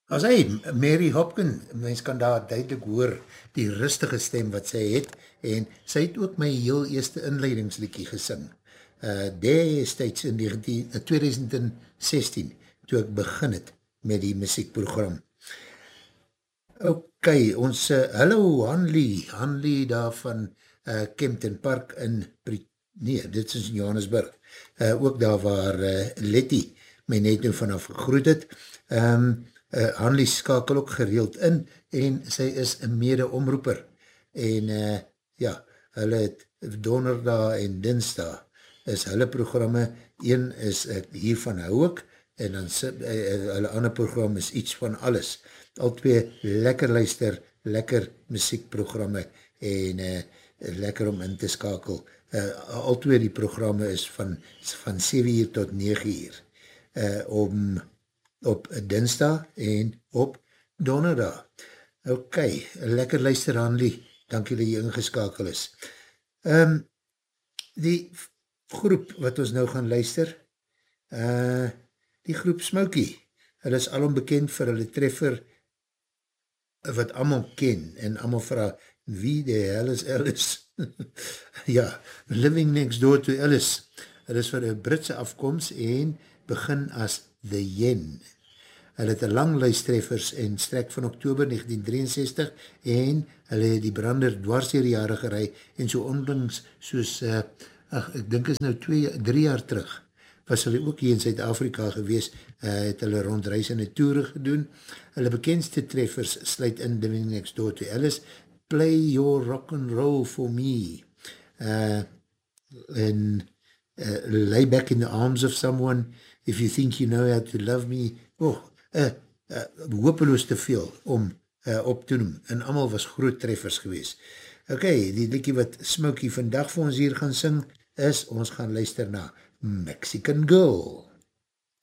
As hy, Mary Hopkins, mens kan daar duidelik hoor die rustige stem wat sy het, en sy het ook my heel eerste inleidingsliedjie gesing. Destijds in 2016, toe ek begin het met die muziekprogram. Ok, ons, hallo Hanlie daar van Kempton Park in, dit is in Johannesburg, ook daar waar Letty my net nou vanaf gegroet het. Hanlie skakel ook gereeld in en sy is een mede-omroeper en ja, hulle het donderdag en dinsdag is hulle programme, een is hiervan hou ek en dan hulle ander program is iets van alles, al twee lekker luister, lekker muziekprogramme en lekker om in te skakel, al twee die programme is van 7 uur tot 9 uur op dinsdag en op donderdag. Ok, lekker luister Hanlie, dankie dat jy ingeskakel is. Die groep wat ons nou gaan luister, die groep Smokey, hulle is alom bekend vir hulle treffer wat allemaal ken en allemaal vraag, wie die hell is Alice? Ja, Living Next Door to Alice. Hulle is vir een Britse afkomst en begin as The Yen. Hulle het een lang luistreffers en strek van oktober 1963 en hulle het die brander dwars die jare gerei en so onlangs soos, ek dink is nou 3 jaar terug, was hulle ook hier in Zuid-Afrika gewees, het hulle rondreisende toere gedoen. Hulle bekendste treffers sluit in Living Next Door to Alice, Play Your Rock and Roll for Me, en Lay Back in the Arms of Someone, If You Think You Know How to Love Me, hopeloos te veel om op te noem, en allemaal was groot treffers gewees. Ok, die liedjie wat Smokey vandag vir ons hier gaan sing, is, ons gaan luister na Mexican Girl.